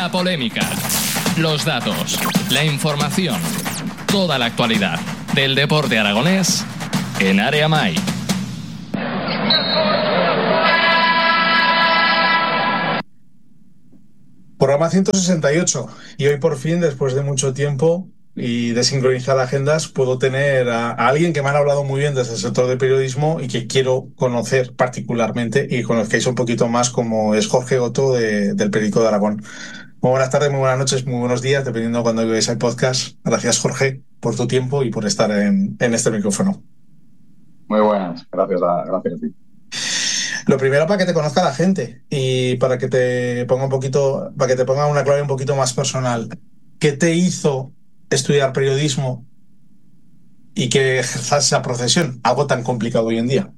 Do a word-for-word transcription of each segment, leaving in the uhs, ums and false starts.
La polémica, los datos, la información, toda la actualidad del deporte aragonés en Área Mai. Programa ciento sesenta y ocho, y hoy por fin, después de mucho tiempo y de sincronizar agendas, puedo tener a, a alguien que me han hablado muy bien desde el sector del periodismo y que quiero conocer particularmente y conozcáis un poquito más, como es Jorge Goto de, del Periódico de Aragón. Muy buenas tardes, muy buenas noches, muy buenos días, dependiendo de cuando veáis el podcast. Gracias, Jorge, por tu tiempo y por estar en, en este micrófono. Muy buenas, gracias a, gracias a ti. Lo primero, para que te conozca la gente y para que te ponga un poquito, para que te ponga una clave un poquito más personal. ¿Qué te hizo estudiar periodismo y que ejerzas esa profesión, algo tan complicado hoy en día?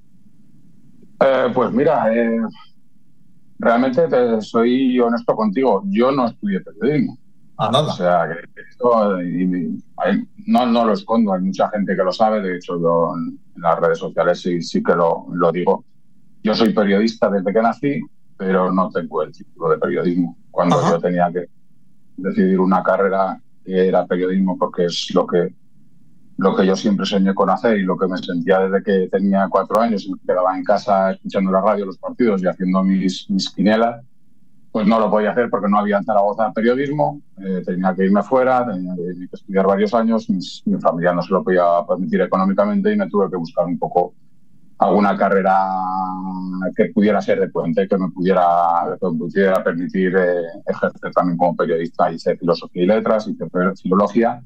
Eh, pues mira, eh, realmente te soy honesto contigo. Yo no estudié periodismo. Ah, nada. O sea, que esto y, y, hay, no, no lo escondo. Hay mucha gente que lo sabe. De hecho, yo en, en las redes sociales sí, sí que lo, lo digo. Yo soy periodista desde que nací, pero no tengo el título de periodismo. Cuando Ajá. yo tenía que decidir una carrera que era periodismo, porque es lo que, lo que yo siempre soñé con hacer y lo que me sentía desde que tenía cuatro años y me quedaba en casa escuchando la radio, los partidos y haciendo mis, mis quinielas, pues no lo podía hacer porque no había en Zaragoza periodismo, eh, tenía que irme fuera, tenía que estudiar varios años, mis, mi familia no se lo podía permitir económicamente y me tuve que buscar un poco alguna carrera que pudiera ser de puente, que me pudiera, que me pudiera permitir eh, ejercer también como periodista. Hice filosofía y letras, hice filología,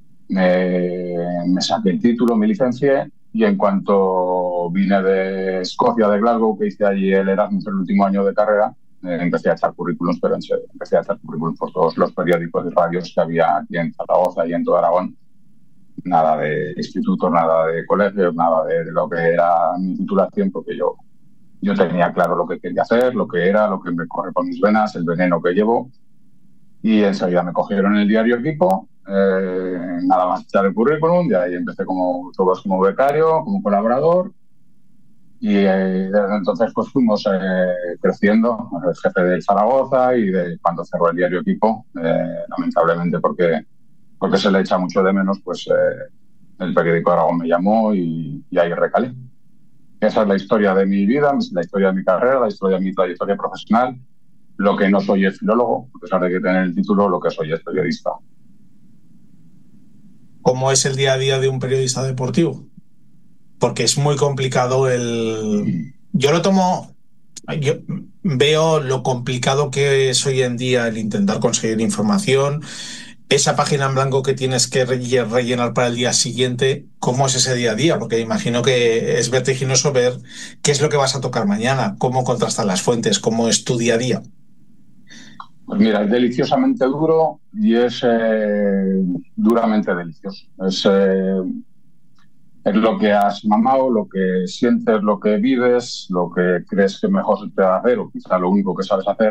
me, me saqué el título, me licencié y en cuanto vine de Escocia, de Glasgow, que hice allí el Erasmus el último año de carrera, eh, empecé a echar currículums, pero empecé a echar currículums por todos los periódicos y radios que había aquí en Zaragoza y en todo Aragón. Nada de institutos, nada de colegios, nada de, de lo que era mi titulación, porque yo, yo tenía claro lo que quería hacer, lo que era, lo que me corre por mis venas, el veneno que llevo. Y enseguida me cogieron en el diario Equipo, eh, nada más echar el currículum, y ahí empecé como todos como becario, como colaborador. Y eh, desde entonces pues fuimos eh, creciendo, el jefe del Zaragoza y de cuando cerró el diario Equipo, eh, lamentablemente porque... porque se le echa mucho de menos, pues eh, el Periódico de Aragón me llamó y, y ahí recalé. Esa es la historia de mi vida, la historia de mi carrera, la historia de mi trayectoria profesional. Lo que no soy es filólogo, a pesar de que tener el título, lo que soy es periodista. ¿Cómo es el día a día de un periodista deportivo? Porque es muy complicado el... Yo lo tomo... Yo veo lo complicado que es hoy en día el intentar conseguir información, esa página en blanco que tienes que rellenar para el día siguiente. ¿Cómo es ese día a día? Porque imagino que es vertiginoso ver qué es lo que vas a tocar mañana, cómo contrastan las fuentes, cómo es tu día a día. Pues mira, es deliciosamente duro y es eh, duramente delicioso. Es, eh, es lo que has mamado, lo que sientes, lo que vives, lo que crees que mejor se te va a hacer o quizá lo único que sabes hacer.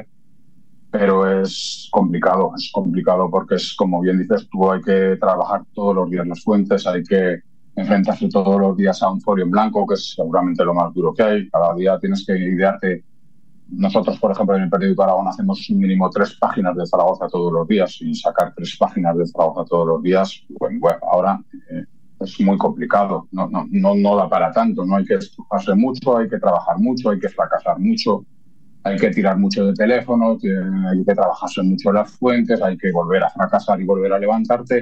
Pero es complicado, es complicado porque es, como bien dices tú, hay que trabajar todos los días las fuentes, hay que enfrentarse todos los días a un folio en blanco, que es seguramente lo más duro que hay. Cada día tienes que idearte. Nosotros, por ejemplo, en el Periódico de Aragón hacemos un mínimo tres páginas de Zaragoza todos los días y sacar tres páginas de Zaragoza todos los días, bueno, bueno ahora eh, es muy complicado, no, no, no, no da para tanto, no hay que estudiarse mucho, hay que trabajar mucho, hay que fracasar mucho. Hay que tirar mucho de teléfono, hay que trabajarse mucho las fuentes, hay que volver a fracasar y volver a levantarte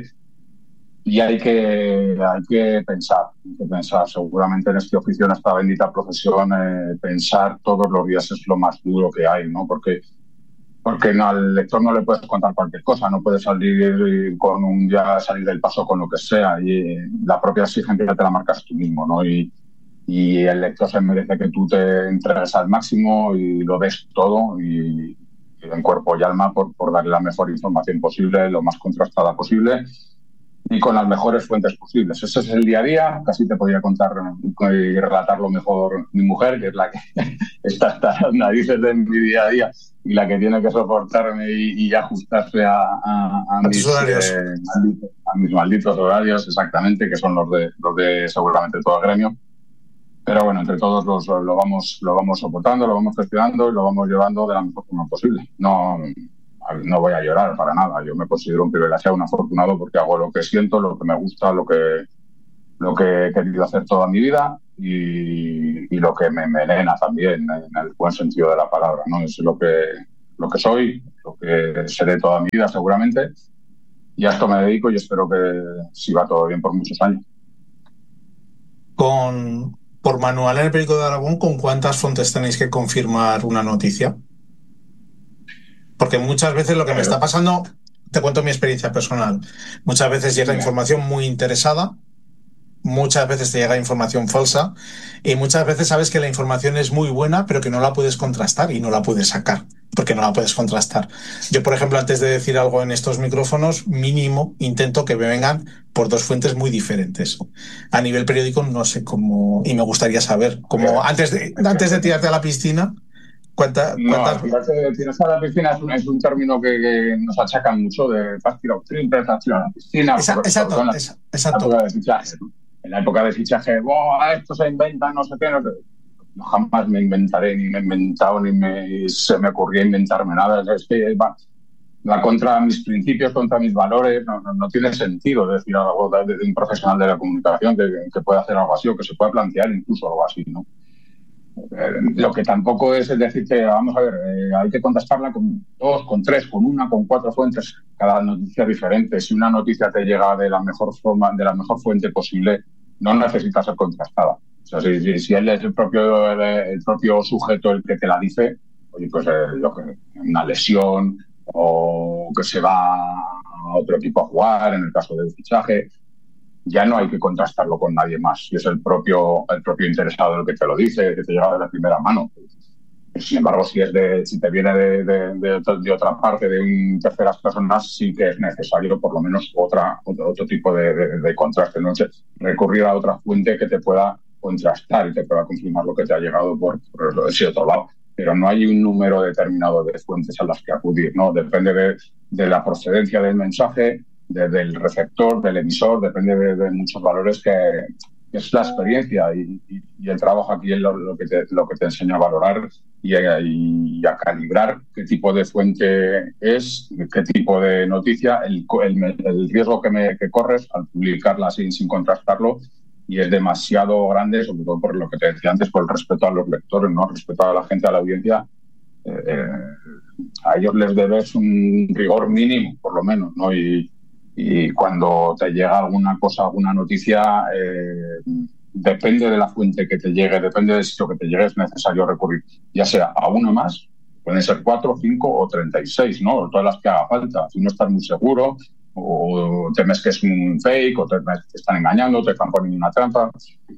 y hay que, hay que pensar, hay que pensar. Seguramente en este oficio, en esta bendita profesión, eh, pensar todos los días es lo más duro que hay, ¿no? Porque, porque no, al lector no le puedes contar cualquier cosa, no puedes salir con un ya salir del paso con lo que sea y la propia exigencia te la marcas tú mismo, ¿no? Y, y el lector se merece que tú te entregues al máximo y lo des todo y, y en cuerpo y alma por, por darle la mejor información posible, lo más contrastada posible y con las mejores fuentes posibles. Ese es el día a día, casi te podría contar y relatarlo mejor mi mujer, que es la que está hasta las narices de mi día a día y la que tiene que soportarme y, y ajustarse a, a, a, a, mis, eh, malditos, a mis malditos horarios, exactamente, que son los de, los de seguramente todo el gremio. Pero bueno, entre todos los, lo, vamos, lo vamos soportando, lo vamos gestionando y lo vamos llevando de la mejor forma posible. No, no voy a llorar para nada. Yo me considero un privilegiado, un afortunado, porque hago lo que siento, lo que me gusta, lo que, lo que he querido hacer toda mi vida y, y lo que me envenena también, en el buen sentido de la palabra, ¿no? Es lo que, lo que soy, lo que seré toda mi vida seguramente, y a esto me dedico y espero que siga todo bien por muchos años. Con, por manual en el Periódico de Aragón, ¿con cuántas fuentes tenéis que confirmar una noticia? Porque muchas veces lo que me está pasando, te cuento mi experiencia personal, muchas veces llega información muy interesada, muchas veces te llega información falsa y muchas veces sabes que la información es muy buena pero que no la puedes contrastar y no la puedes sacar porque no la puedes contrastar. Yo, por ejemplo, antes de decir algo en estos micrófonos, mínimo intento que me vengan por dos fuentes muy diferentes. A nivel periódico no sé cómo, y me gustaría saber cómo antes de, antes de tirarte a la piscina. ¿Cuánta, no, cuántas... tirarse a la piscina es un, es un término que, que nos achacan mucho de te has tirado, te has tirado a la piscina. Esa, porque, exacto, en la, esa, exacto. época de fichaje, ¿no? En la época de fichaje, oh, esto se inventa, no sé qué, no sé. No, jamás me inventaré, ni me he inventado, ni me, se me ocurría inventarme nada. Es que va, va contra mis principios, contra mis valores, no, no, no tiene sentido decir algo de, de un profesional de la comunicación que, que pueda hacer algo así o que se pueda plantear incluso algo así, ¿no? Eh, lo que tampoco es el decir que, vamos a ver, eh, hay que contestarla con dos, con tres, con una, con cuatro fuentes, cada noticia es diferente. Si una noticia te llega de la mejor forma, de la mejor fuente posible, no necesita ser contrastada. O sea, si, si, si él es el propio, el, el propio sujeto el que te la dice, oye, pues eh, lo que, una lesión o que se va a otro equipo a jugar, en el caso del fichaje, ya no hay que contrastarlo con nadie más. Si es el propio, el propio interesado el que te lo dice, que te llega de la primera mano. Sin embargo, si es de, si te viene de, de, de, de otra parte, de un terceras personas, sí que es necesario por lo menos otra, otro, otro tipo de, de, de contraste, ¿no? Recurrir a otra fuente que te pueda contrastar y te pueda confirmar lo que te ha llegado por, por ese otro lado. Pero no hay un número determinado de fuentes a las que acudir, ¿no? Depende de, de la procedencia del mensaje, de, del receptor, del emisor, depende de, de muchos valores que, que es la experiencia y, y, y el trabajo aquí es lo, lo, que te, lo que te enseña a valorar y a, y a calibrar qué tipo de fuente es, qué tipo de noticia, el, el, el riesgo que, me, que corres al publicarla sin, sin contrastarlo, y es demasiado grande, sobre todo por lo que te decía antes, por el respeto a los lectores, ¿no? Respeto a la gente, a la audiencia. Eh, eh, a ellos les debes un rigor mínimo, por lo menos, ¿no? Y, y cuando te llega alguna cosa, alguna noticia, eh, depende de la fuente que te llegue, depende del sitio que te llegue, es necesario recurrir, ya sea a una más, pueden ser cuatro, cinco o treinta y seis, ¿no? Todas las que haga falta. Si no estás muy seguro, o temes que es un fake, o temes que te están engañando, te están poniendo una trampa.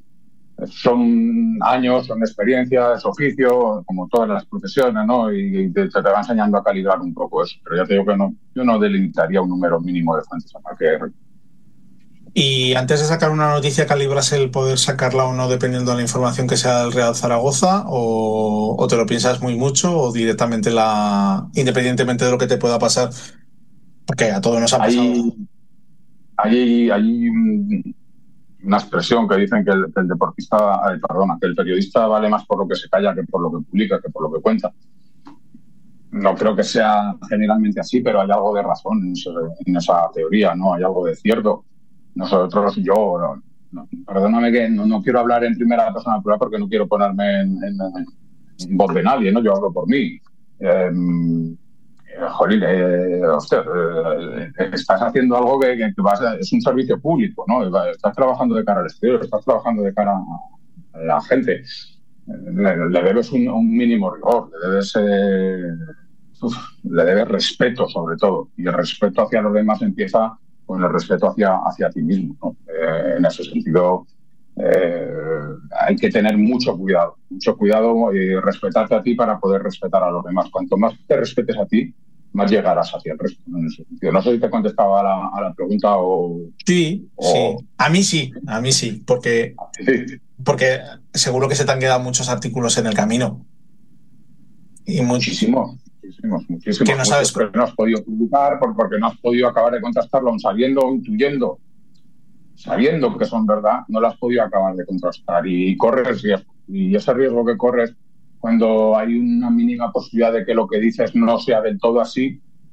Son años, son experiencias, oficio, como todas las profesiones, ¿no? Y te, te va enseñando a calibrar un poco eso. Pero ya te digo que no, yo no delimitaría un número mínimo de fuentes a que... Y antes de sacar una noticia, ¿calibras el poder sacarla o no dependiendo de la información que sea del Real Zaragoza? ¿O, o te lo piensas muy mucho o directamente la, independientemente de lo que te pueda pasar? Porque a todos nos ha pasado. Hay, hay, hay una expresión que dicen que el, que el deportista, ay, perdona, que el periodista vale más por lo que se calla que por lo que publica, que por lo que cuenta. No creo que sea generalmente así, pero hay algo de razón en, ese, en esa teoría, ¿no? Hay algo de cierto. Nosotros, yo, no, no, perdóname que no, no quiero hablar en primera persona plural porque no quiero ponerme en, en, en voz de nadie, ¿no? Yo hablo por mí. Eh, Jolín, eh, hostia, eh, estás haciendo algo que, que vas a, es un servicio público, ¿no? Estás trabajando de cara al exterior, estás trabajando de cara a la gente. Le, le debes un, un mínimo rigor, le debes, eh, uf, le debes respeto sobre todo. Y el respeto hacia los demás empieza con el respeto hacia, hacia ti mismo, ¿no? Eh, en ese sentido, eh, hay que tener mucho cuidado, mucho cuidado y respetarte a ti para poder respetar a los demás. Cuanto más te respetes a ti, más llegarás hacia el resto, ¿no? En ese sentido. No sé si te contestaba a la, a la pregunta o... Sí, o... sí. A mí sí, a mí sí, porque, sí. porque seguro que se te han quedado muchos artículos en el camino. Y muchísimos. Muchísimos, muchísimos. Que no sabes que no has podido publicar porque no has podido acabar de contrastarlo, sabiendo o intuyendo, sabiendo que son verdad, no lo has podido acabar de contrastar y corres riesgo. Y ese riesgo que corres cuando hay una mínima posibilidad de que lo que dices no sea del todo así,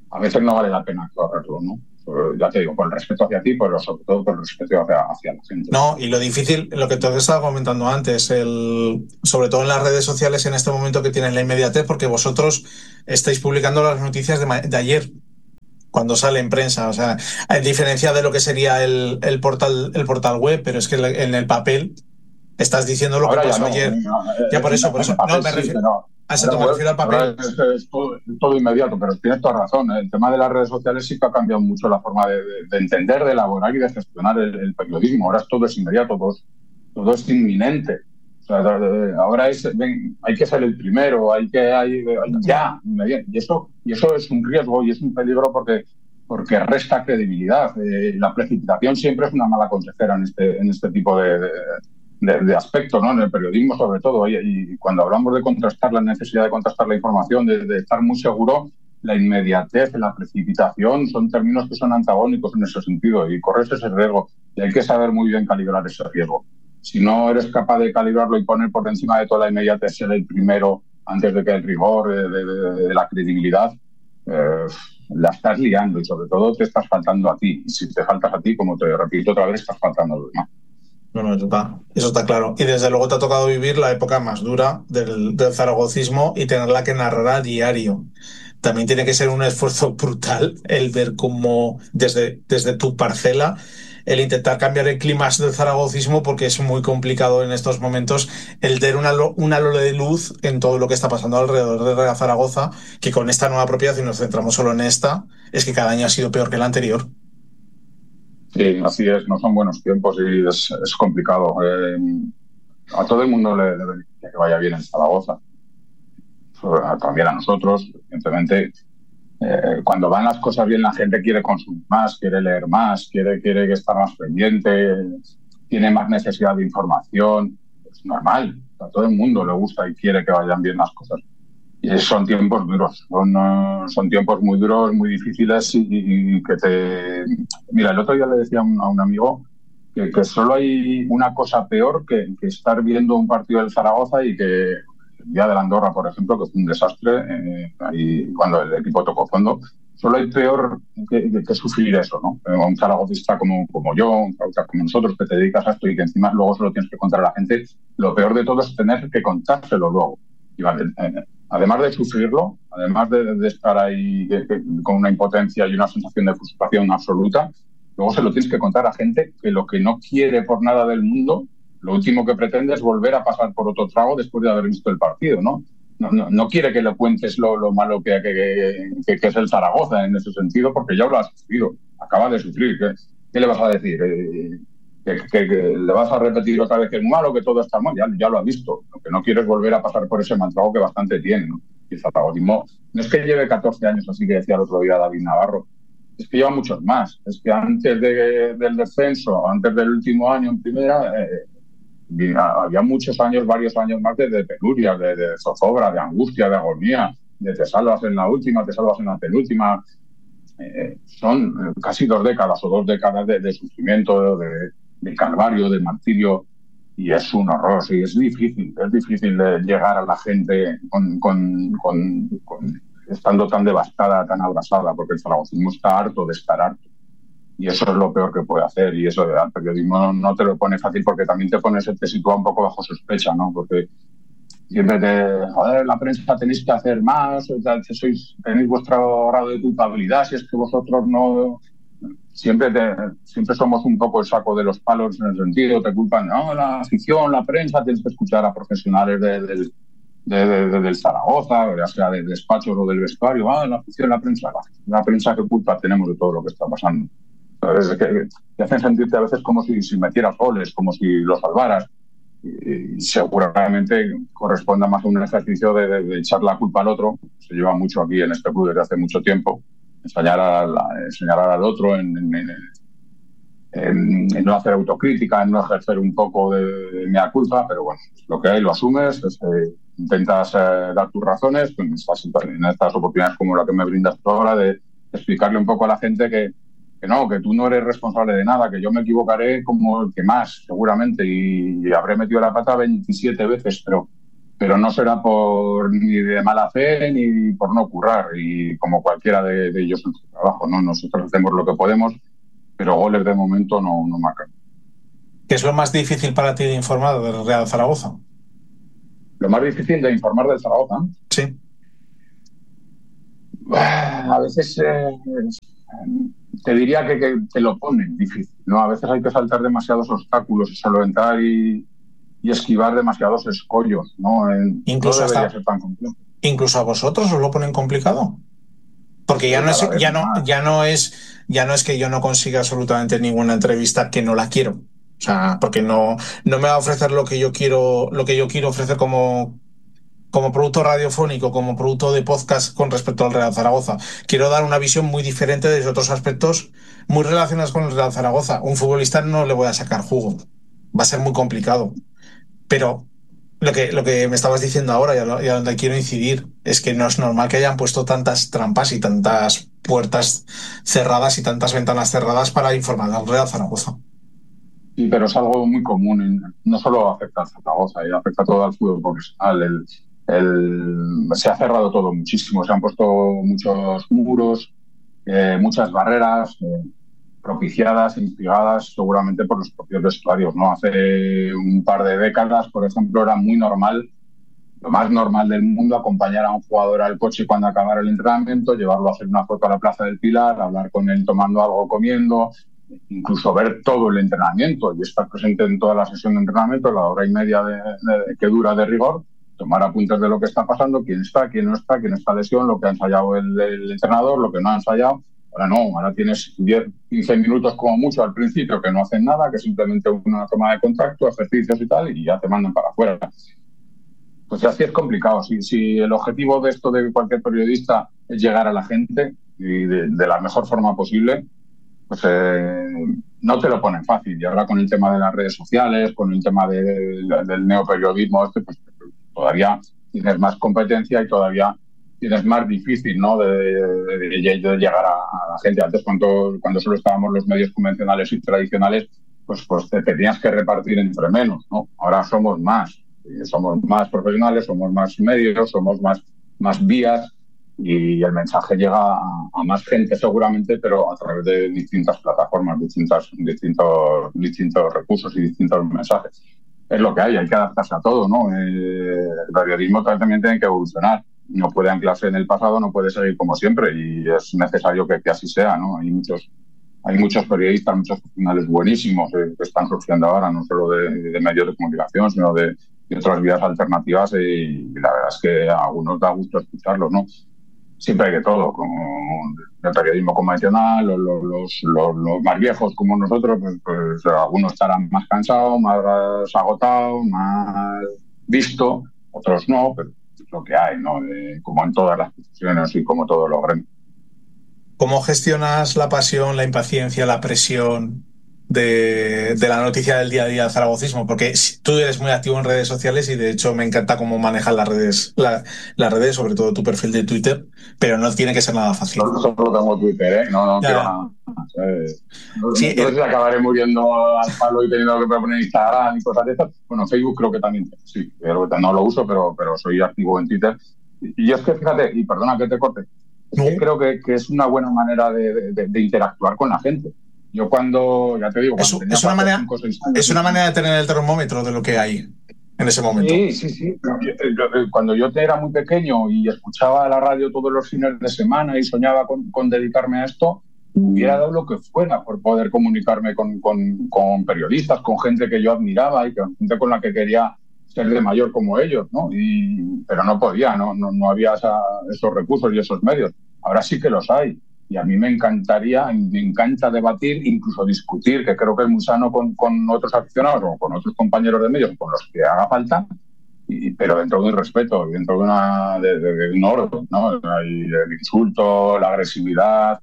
a veces no vale la pena correrlo, ¿no? Ya te digo, con el respeto hacia ti, pero sobre todo con el respeto hacia, hacia la gente. No, y lo difícil, lo que te estaba comentando antes, el, sobre todo en las redes sociales en este momento que tienen la inmediatez, porque vosotros estáis publicando las noticias de, de ayer, cuando sale en prensa, o sea, a diferencia de lo que sería el, el portal el portal web, pero es que en el papel estás diciendo lo ahora que pasó no, ayer. No, ya por eso, por eso. Papel, no, me sí, refiero, pero a eso me refiero al papel. Es, es, todo, es todo inmediato, pero tienes toda razón. El tema de las redes sociales sí que ha cambiado mucho la forma de, de, de entender, de elaborar y de gestionar el, el periodismo. Ahora todo es inmediato, todo es, todo es inminente. O sea, ahora es, ven, hay que ser el primero, hay que hay, hay ya, y eso, y eso es un riesgo y es un peligro porque, porque resta credibilidad. Eh, la precipitación siempre es una mala consejera en este, en este tipo de, de De, de aspectos, ¿no? En el periodismo sobre todo, y, y cuando hablamos de contrastar la necesidad de contrastar la información, de, de estar muy seguro, la inmediatez, la precipitación son términos que son antagónicos en ese sentido y corres ese riesgo y hay que saber muy bien calibrar ese riesgo. Si no eres capaz de calibrarlo y poner por encima de toda la inmediatez, ser el primero antes de que el rigor de, de, de, de la credibilidad, eh, la estás liando y sobre todo te estás faltando a ti, y si te faltas a ti, como te repito otra vez, estás faltando a los demás. No, no, eso está, eso está claro. Y desde luego te ha tocado vivir la época más dura del, del zaragocismo y tenerla que narrar a diario. También tiene que ser un esfuerzo brutal el ver cómo desde, desde tu parcela el intentar cambiar el clima del zaragocismo, porque es muy complicado en estos momentos el dar una, una luz de luz en todo lo que está pasando alrededor de Real Zaragoza, que con esta nueva propiedad, si nos centramos solo en esta, es que cada año ha sido peor que el anterior. Sí, así es, no son buenos tiempos y es, es complicado. Eh, a todo el mundo le debe que vaya bien en Zaragoza. También a nosotros, evidentemente, eh, cuando van las cosas bien la gente quiere consumir más, quiere leer más, quiere, quiere estar más pendiente, tiene más necesidad de información. Es normal, a todo el mundo le gusta y quiere que vayan bien las cosas. Y son tiempos duros, son, uh, son tiempos muy duros, muy difíciles y, y que te... Mira, el otro día le decía a un, a un amigo que, que solo hay una cosa peor que, que estar viendo un partido del Zaragoza y que el día de la Andorra, por ejemplo, que fue un desastre, eh, ahí cuando el equipo tocó fondo, solo hay peor que, que, que sufrir eso, ¿no? Un zaragocista como, como yo, un zaragocista como nosotros, que te dedicas a esto y que encima luego se lo tienes que contar a la gente, lo peor de todo es tener que contárselo luego. Y vale, eh, además de sufrirlo, además de, de estar ahí de, de, con una impotencia y una sensación de frustración absoluta, luego se lo tienes que contar a gente que lo que no quiere por nada del mundo, lo último que pretende es volver a pasar por otro trago después de haber visto el partido, ¿no? No, no, no quiere que le cuentes lo, lo malo que, que, que, que es el Zaragoza en ese sentido, porque ya lo ha sufrido, acaba de sufrir. ¿Qué, qué le vas a decir? Eh, Que, que, que le vas a repetir otra vez que es malo, que todo está mal, ya, ya lo ha visto. Lo que no quiere es volver a pasar por ese mal trago que bastante tiene, ¿no? Y el zaragocismo no es que lleve catorce años, así que decía el otro día David Navarro, es que lleva muchos más. Es que antes de, del descenso, antes del último año en primera, eh, había muchos años, varios años más de, de penurias, de, de zozobra, de angustia, de agonía, de te salvas en la última, te salvas en la penúltima. Eh, son casi dos décadas o dos décadas de, de sufrimiento, de de calvario, de martirio, y es un horror, y es difícil, es difícil de llegar a la gente con, con, con, con, estando tan devastada, tan abrasada, porque el zaragocismo está harto de estar harto, y eso es lo peor que puede hacer, y eso el periodismo no, no te lo pone fácil, porque también te pones, te sitúa un poco bajo sospecha, ¿no? Porque siempre te, joder, la prensa tenéis que hacer más, sois, tenéis vuestro grado de culpabilidad, si es que vosotros no... Siempre, te, siempre somos un poco el saco de los palos en el sentido, te culpan, no, la afición, la prensa, tienes que escuchar a profesionales de, de, de, de, de, del Zaragoza, ya sea de despachos o del vestuario, ah, la afición, la prensa, la, la prensa, ¿qué culpa tenemos de todo lo que está pasando? ¿Sabes? Que te hacen sentirte a veces como si, si metieras goles, como si lo salvaras, y, y seguramente corresponda más a un ejercicio de, de, de echar la culpa al otro. Se lleva mucho aquí en este club desde hace mucho tiempo. Enseñar, a la, enseñar al otro, en, en, en, en, en no hacer autocrítica, en no ejercer un poco de, de mea culpa, pero bueno, lo que hay lo asumes, es, eh, intentas eh, dar tus razones en estas, en estas oportunidades como la que me brindas tú ahora, de explicarle un poco a la gente que, que no, que tú no eres responsable de nada, que yo me equivocaré como el que más, seguramente, y, y habré metido la pata veintisiete veces, pero pero no será por ni de mala fe ni por no currar, y como cualquiera de, de ellos en su trabajo, ¿no? Nosotros hacemos lo que podemos, pero goles de momento no, no marcan. ¿Qué es lo más difícil para ti de informar del Real Zaragoza? Lo más difícil de informar del Zaragoza. Sí. A veces eh, te diría que, que te lo ponen difícil, ¿no? A veces hay que saltar demasiados obstáculos y solo entrar y, y esquivar demasiados escollos, ¿no? En, incluso, no debería hasta, ser tan complejo. Incluso a vosotros os lo ponen complicado. Porque ya no es, ya no, ya no es, ya no es que yo no consiga absolutamente ninguna entrevista, que no la quiero. O sea, porque no, no me va a ofrecer lo que yo quiero, lo que yo quiero ofrecer como, como producto radiofónico, como producto de podcast con respecto al Real Zaragoza. Quiero dar una visión muy diferente de otros aspectos muy relacionados con el Real Zaragoza. Un futbolista no le voy a sacar jugo. Va a ser muy complicado. Pero lo que, lo que me estabas diciendo ahora y a, lo, y a donde quiero incidir es que no es normal que hayan puesto tantas trampas y tantas puertas cerradas y tantas ventanas cerradas para informar al Real Zaragoza. Sí, pero es algo muy común. En, no solo afecta al Zaragoza, eh, afecta a todo al fútbol profesional. El, el, se ha cerrado todo muchísimo. Se han puesto muchos muros, eh, muchas barreras eh, propiciadas, instigadas seguramente por los propios vestuarios, ¿no? Hace un par de décadas, por ejemplo, era muy normal, lo más normal del mundo, acompañar a un jugador al coche cuando acabara el entrenamiento, llevarlo a hacer una foto a la Plaza del Pilar, hablar con él tomando algo, comiendo, incluso ver todo el entrenamiento y estar presente en toda la sesión de entrenamiento, la hora y media de, de, que dura de rigor, tomar apuntes de lo que está pasando, quién está, quién no está, quién está lesión, lo que ha ensayado el, el entrenador, lo que no ha ensayado. Ahora no, ahora tienes diez, quince minutos como mucho al principio que no hacen nada, que simplemente una toma de contacto, ejercicios y tal, y ya te mandan para afuera. Pues así es complicado. Si, si el objetivo de esto de cualquier periodista es llegar a la gente y de, de la mejor forma posible, pues eh, no te lo ponen fácil. Y ahora con el tema de las redes sociales, con el tema de, de, del neoperiodismo, este, pues todavía tienes más competencia y todavía tienes más difícil, ¿no? de, de, de, de llegar a, a la gente. Antes, cuando, cuando solo estábamos los medios convencionales y tradicionales, pues, pues te tenías que repartir entre menos, ¿no? Ahora somos más. Somos más profesionales, somos más medios, somos más, más vías, y el mensaje llega a, a más gente seguramente, pero a través de distintas plataformas, distintas, distintos, distintos recursos y distintos mensajes. Es lo que hay, hay que adaptarse a todo, ¿no? Eh, el periodismo también tiene que evolucionar. No puede anclarse en el pasado, no puede seguir como siempre, y es necesario que, que así sea, ¿no? Hay muchos, hay muchos periodistas, muchos profesionales buenísimos eh, que están surgiendo ahora, no solo de, de medios de comunicación, sino de y otras vías alternativas, y la verdad es que a algunos da gusto escucharlos, ¿no? Siempre hay de todo, como el periodismo convencional, los, los, los, los más viejos como nosotros, pues, pues algunos estarán más cansados, más agotados, más visto, otros no, pero es lo que hay, ¿no? Eh, como en todas las profesiones y como todos los gremios. ¿Cómo gestionas la pasión, la impaciencia, la presión de, de la noticia del día a día del zaragocismo? Porque tú eres muy activo en redes sociales y de hecho me encanta cómo manejas las redes, la, las redes, sobre todo tu perfil de Twitter, pero no tiene que ser nada fácil. No solo tengo Twitter, ¿eh? No, no quiero nada. Eh, no, sí, no sé el... si acabaré muriendo al palo y teniendo que proponer Instagram y cosas de estas. Bueno, Facebook creo que también, sí, pero no lo uso, pero, pero soy activo en Twitter. Y yo es que, fíjate, y perdona que te corte, es que creo que, que es una buena manera de, de, de interactuar con la gente. Yo cuando, ya te digo, cuando es, tenía es, una manera, cinco, seis años, es una manera de tener el termómetro de lo que hay en ese momento. Sí, sí, sí. Cuando yo era muy pequeño y escuchaba la radio todos los fines de semana y soñaba con, con dedicarme a esto, hubiera dado lo que fuera por poder comunicarme con, con, con periodistas, con gente que yo admiraba y con gente con la que quería ser de mayor como ellos, ¿no? Y, pero no podía, no, no, no había esa, esos recursos y esos medios. Ahora sí que los hay. Y a mí me encantaría, me encanta debatir, incluso discutir, que creo que es muy sano con, con otros aficionados o con otros compañeros de medios, con los que haga falta, y, pero dentro de un respeto, dentro de, una, de, de, de un orden, ¿no? Hay el insulto, la agresividad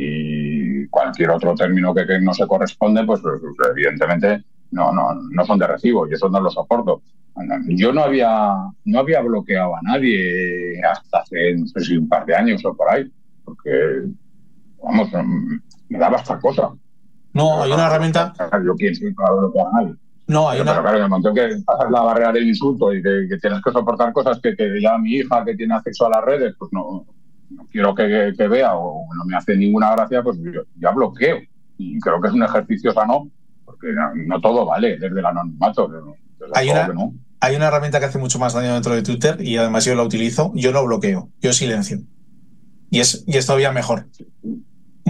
y cualquier otro término que, que no se corresponde, pues, pues evidentemente no, no, no son de recibo, y eso no lo soporto. Yo no había, no había bloqueado a nadie hasta hace, no sé si un par de años o por ahí, porque vamos, me daba esta cosa. No, hay una herramienta. Yo quién soy para bloquear a nadie. No, hay pero, una... pero claro, en el momento que pasas la barrera del insulto y que, que tienes que soportar cosas que, que ya mi hija que tiene acceso a las redes, pues no, no quiero que, que vea o no me hace ninguna gracia, pues yo ya bloqueo. Y creo que es un ejercicio sano, porque no, no todo vale desde el anonimato. Desde Hay una, no. hay una herramienta que hace mucho más daño dentro de Twitter y además yo la utilizo. Yo no bloqueo, yo silencio. Y es, y es todavía mejor.